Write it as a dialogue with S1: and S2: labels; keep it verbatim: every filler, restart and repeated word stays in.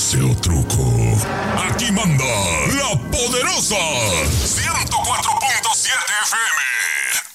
S1: dulce o truco. Aquí manda la poderosa ciento cuatro punto siete F